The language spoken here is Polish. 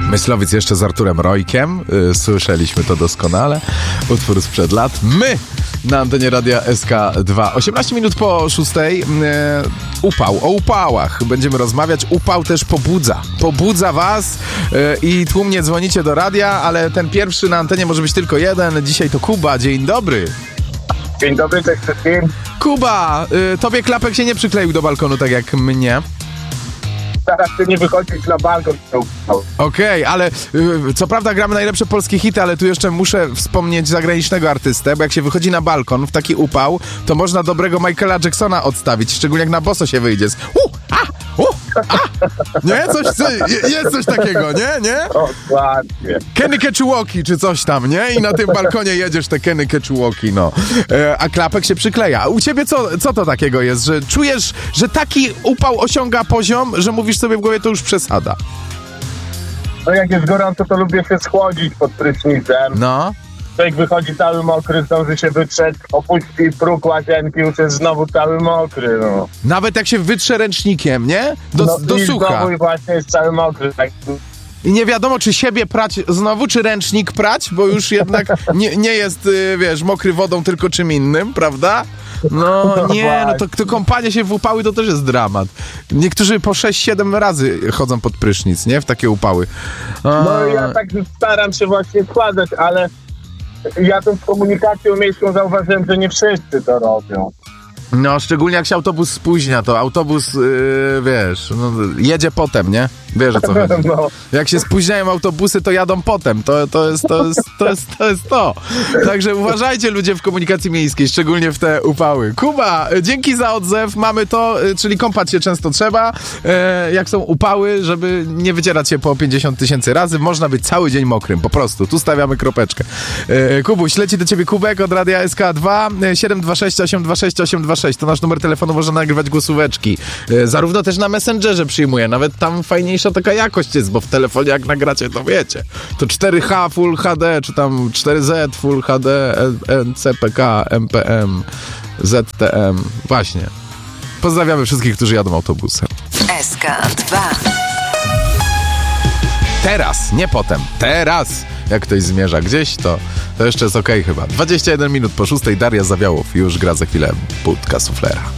Myslowiec jeszcze z Arturem Rojkiem. Słyszeliśmy to doskonale. Utwór sprzed lat. My na antenie Radia SK2. 18 minut po 6. Upał. O upałach będziemy rozmawiać. Upał też pobudza. Pobudza was i tłumnie dzwonicie do radia, ale ten pierwszy na antenie może być tylko jeden. Dzisiaj to Kuba. Dzień dobry. Dzień dobry, cześć wszystkim. Kuba, tobie klapek się nie przykleił do balkonu tak jak mnie. Teraz ty nie wychodzisz na balkon. Okej, ale co prawda gramy najlepsze polskie hity, ale tu jeszcze muszę wspomnieć zagranicznego artystę, bo jak się wychodzi na balkon w taki upał, to można dobrego Michaela Jacksona odstawić, szczególnie jak na boso się wyjdzie. Nie? Jest coś takiego, nie? Dokładnie. Kenny Ketchuwoki czy coś tam, nie? I na tym balkonie jedziesz te Kenny Ketchuwoki, no. A klapek się przykleja. A u ciebie co to takiego jest, że czujesz, że taki upał osiąga poziom, że mówisz sobie w głowie, to już przesada? No jak jest gorąco, to lubię się schłodzić pod prysznicem. No. Człowiek wychodzi cały mokry, zdąży się wytrzeć, opuści próg łazienki, już jest znowu cały mokry, no. Nawet jak się wytrze ręcznikiem, nie? Do i sucha. znowu i właśnie jest cały mokry, tak. I nie wiadomo, czy siebie prać znowu, czy ręcznik prać, bo już jednak nie jest, wiesz, mokry wodą, tylko czym innym, prawda? No nie, no to kąpanie się w upały to też jest dramat. Niektórzy po 6-7 razy chodzą pod prysznic, nie? W takie upały. No ja tak staram się właśnie składać, ale ja tą komunikacją miejską zauważyłem, że nie wszyscy to robią. No, szczególnie jak się autobus spóźnia, to autobus, wiesz, no, jedzie potem, nie? Wiesz, o co chodzi. No. Jak się spóźniają autobusy, to jadą potem. To jest to. Także uważajcie, ludzie w komunikacji miejskiej, szczególnie w te upały. Kuba, dzięki za odzew. Mamy to, czyli kąpać się często trzeba. Jak są upały, żeby nie wycierać się po 50 000 razy, można być cały dzień mokrym, po prostu. Tu stawiamy kropeczkę. Kubuś, leci do ciebie kubek od Radia SK2 726 826 826. To nasz numer telefonu, można nagrywać głosóweczki. Zarówno też na Messengerze przyjmuję. Nawet tam fajniejsza taka jakość jest, bo w telefonie jak nagracie, to wiecie. To 4H Full HD, czy tam 4Z Full HD, NCPK, MPM, ZTM. Właśnie. Pozdrawiamy wszystkich, którzy jadą autobusem. SK2. Teraz, nie potem. Teraz. Jak ktoś zmierza gdzieś, to jeszcze jest okej chyba. 21 minut po 6. Daria Zawiałow już gra za chwilę Budka Suflera.